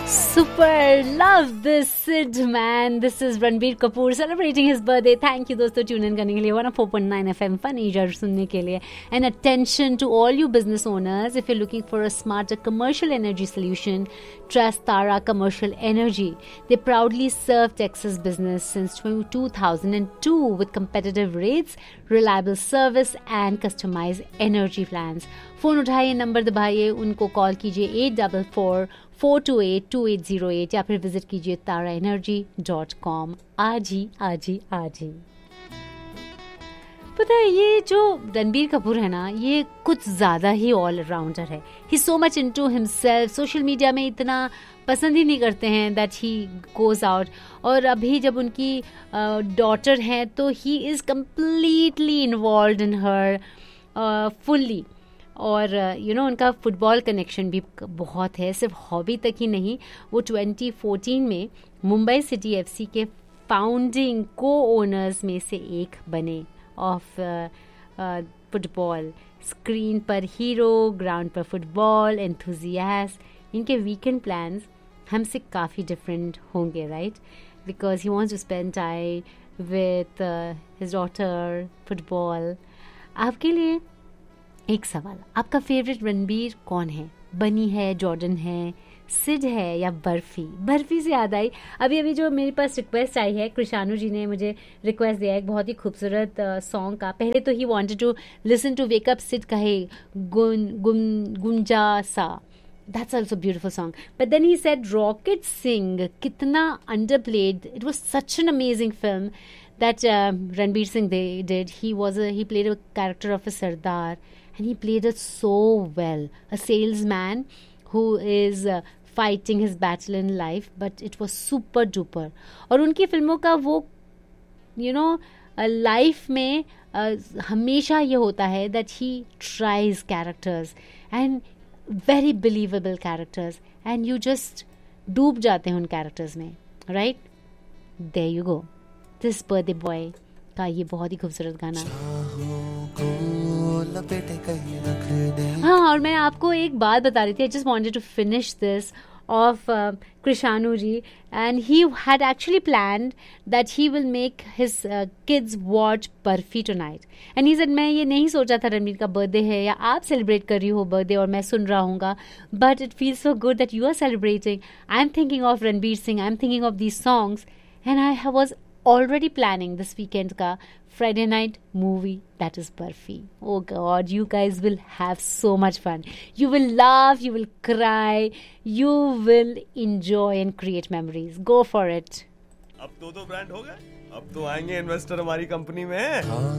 Super, love this Sid man. This is Ranbir Kapoor celebrating his birthday. Thank you दोस्तों tune in करने के लिए 104.9 FM fun ईजर सुनने के लिए. And attention to all you business owners, if you're looking for a smarter commercial energy solution, trust Tara Commercial Energy. They proudly serve Texas business since 2002 with competitive rates, reliable service and customized energy plans. Phone उठाइए, number दबाइए, उनको call कीजिए 844-428-2808 या फिर visit कीजिए taraenergy.com. आज ही. पता है ये जो रणबीर कपूर है ना, ये कुछ ज़्यादा ही ऑल राउंडर है. ही so much into himself. Social media में इतना पसंद ही नहीं करते हैं दैट ही गोज आउट. और अभी जब उनकी डॉटर हैं तो he is completely involve in her fully. और उनका फुटबॉल कनेक्शन भी बहुत है. सिर्फ हॉबी तक ही नहीं, वो 2014 में मुंबई सिटी एफसी के फाउंडिंग को ओनर्स में से एक बने ऑफ फुटबॉल. स्क्रीन पर हीरो, ग्राउंड पर फुटबॉल एंथुजियास्ट. इनके वीकेंड प्लान्स हमसे काफ़ी डिफरेंट होंगे, right? Because he wants to spend time with his daughter, football. आपके लिए एक सवाल, आपका फेवरेट रणबीर कौन है? बनी है, जॉर्डन है, सिड है या बर्फी? बर्फी से याद आई, अभी जो मेरे पास रिक्वेस्ट आई है, कृषाणु जी ने मुझे रिक्वेस्ट दिया है एक बहुत ही खूबसूरत सॉन्ग का. पहले तो he wanted to listen to wake up Sid कहे गुंजा सा. That's also a beautiful song. But then he said Rocket Singh, kitna underplayed. It was such an amazing film that Ranbir Singh did. He played a character of a Sardar and he played it so well. A salesman who is fighting his battle in life, but it was super duper. और उनकी फिल्मों का वो life में हमेशा ये होता है that he tries characters and very believable characters and you just डूब जाते हैं उन characters में, right? There you go. This birthday boy का ये बहुत ही खूबसूरत गाना. हाँ, और मैं आपको एक बात बता रही थी. I just wanted to finish this of Krishanu ji, and he had actually planned that he will make his kids watch Barfi tonight. And he said, मैं ये नहीं सोचा था रणबीर का बर्थडे है या आप सेलिब्रेट कर रही हो बर्थडे और मैं सुन रहा हूँगा, but it feels so good that you are celebrating. I'm thinking of Ranbir Singh, I'm thinking of these songs, and I was already planning this weekend ka Friday night movie, that is Barfi. Oh God, you guys will have so much fun. You will laugh, you will cry, you will enjoy and create memories. Go for it. अब दो brand हो गए. अब तो आएंगे investor हमारी company में.